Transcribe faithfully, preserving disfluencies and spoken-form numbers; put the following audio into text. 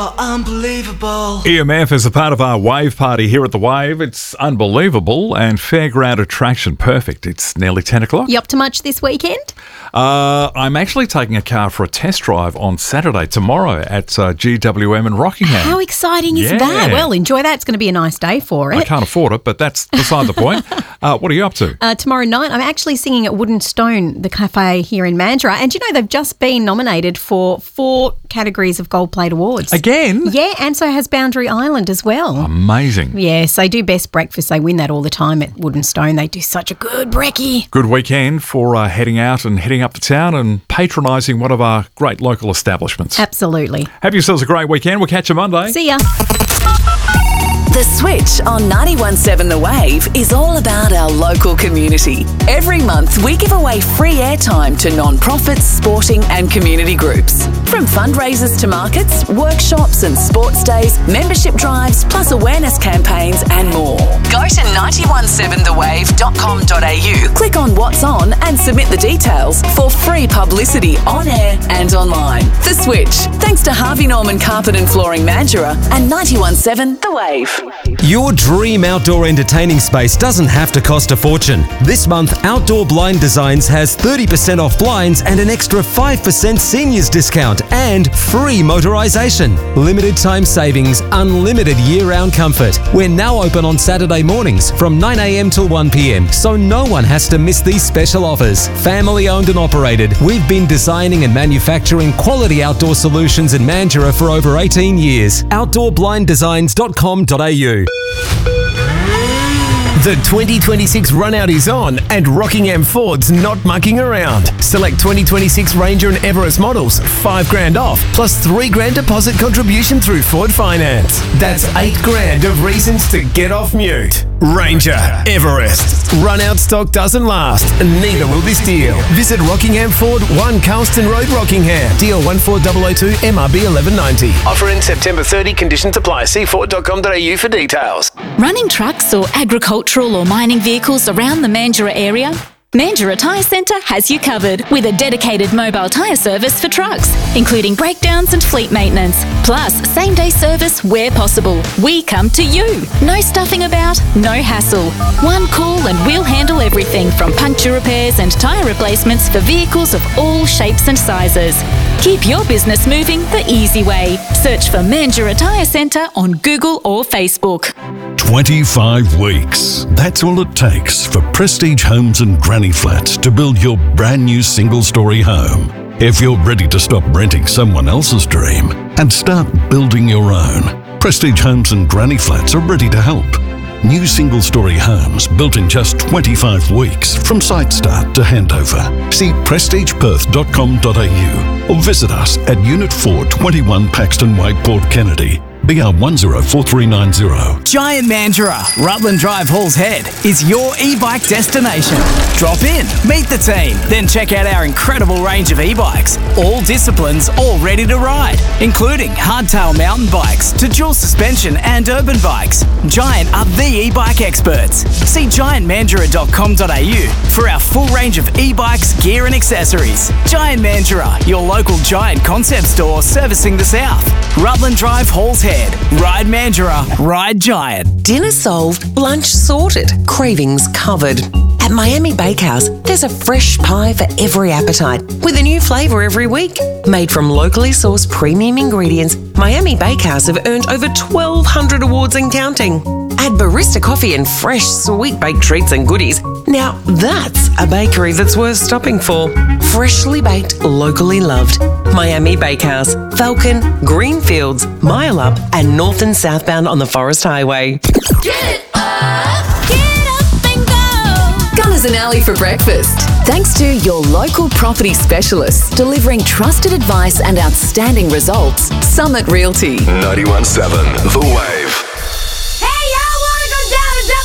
Oh, unbelievable. E M F is a part of our Wave Party here at the Wave. It's unbelievable and fairground attraction perfect. It's nearly ten o'clock. You up to much this weekend? Uh, I'm actually taking a car for a test drive on Saturday, tomorrow, at uh, G W M in Rockingham. How exciting is Yeah. that? Well, enjoy that. It's going to be a nice day for it. I can't afford it, but that's beside the point. Uh, what are you up to? Uh, tomorrow night, I'm actually singing at Wooden Stone, the cafe here in Mandurah. And you know, they've just been nominated for four categories of Gold Plate Awards. Again? Yeah, and so has Boundary Island as well. Amazing. Yes, they do best breakfast. They win that all the time at Wooden Stone. They do such a good brekkie. Good weekend for uh, heading out and heading up to town and patronising one of our great local establishments. Absolutely. Have yourselves a great weekend. We'll catch you Monday. See ya. The Switch on ninety-one point seven The Wave is all about our local community. Every month we give away free airtime to non-profits, sporting and community groups. From fundraisers to markets, workshops and sports days, membership drives, plus awareness campaigns and more. Go to nine one seven the wave dot com dot a u, click on What's On and submit the details for free publicity on air and online. The Switch, thanks to Harvey Norman Carpet and Flooring Mandurah and ninety-one point seven The Wave. Your dream outdoor entertaining space doesn't have to cost a fortune. This month, Outdoor Blind Designs has thirty percent off blinds and an extra five percent seniors discount and free motorisation. Limited time savings, unlimited year-round comfort. We're now open on Saturday mornings from nine a m till one p m, so no one has to miss these special offers. Family owned and operated, we've been designing and manufacturing quality outdoor solutions in Mandurah for over eighteen years. outdoor blind designs dot com dot a u. The twenty twenty-six run-out is on and Rockingham Ford's not mucking around. Select twenty twenty-six Ranger and Everest models, five grand off, plus three grand deposit contribution through Ford Finance. That's eight grand of reasons to get off mute. Ranger, Everest. Run-out stock doesn't last, and neither will this deal. Visit Rockingham Ford, one Carlston Road, Rockingham. D L one four zero zero two M R B eleven ninety. Offer in September thirtieth. Conditions apply. See ford dot com dot a u for details. Running trucks or agricultural or mining vehicles around the Mandurah area? Mandurah Tyre Centre has you covered with a dedicated mobile tyre service for trucks, including breakdowns and fleet maintenance, plus same-day service where possible. We come to you. No stuffing about, no hassle. One call and we'll handle everything from puncture repairs and tyre replacements for vehicles of all shapes and sizes. Keep your business moving the easy way. Search for Mandurah Tyre Centre on Google or Facebook. twenty-five weeks. That's all it takes for Prestige Homes and Granny Flats to build your brand new single-storey home. If you're ready to stop renting someone else's dream and start building your own, Prestige Homes and Granny Flats are ready to help. New single-storey homes built in just twenty-five weeks from site start to handover. See prestige perth dot com dot a u or visit us at Unit four, twenty-one Paxton Way, Port Kennedy. B R one zero four three nine zero. Giant Mandurah, Rutland Drive, Halls Head is your e-bike destination. Drop in, meet the team, then check out our incredible range of e-bikes. All disciplines, all ready to ride, including hardtail mountain bikes to dual suspension and urban bikes. Giant are the e-bike experts. See giant mandurah dot com dot a u for our full range of e-bikes, gear and accessories. Giant Mandurah, your local Giant concept store servicing the south. Rutland Drive, Halls Head. Ride Mandurah, ride Giant. Dinner solved, lunch sorted, cravings covered. At Miami Bakehouse, there's a fresh pie for every appetite, with a new flavour every week. Made from locally sourced premium ingredients, Miami Bakehouse have earned over twelve hundred awards and counting. Add barista coffee and fresh sweet baked treats and goodies. Now that's a bakery that's worth stopping for. Freshly baked, locally loved. Miami Bakehouse, Falcon, Greenfields, Mile Up and north and southbound on the Forest Highway. Get up! Get up and go! Gunners and Alley for breakfast. Thanks to your local property specialists delivering trusted advice and outstanding results, Summit Realty. ninety-one point seven The Wave.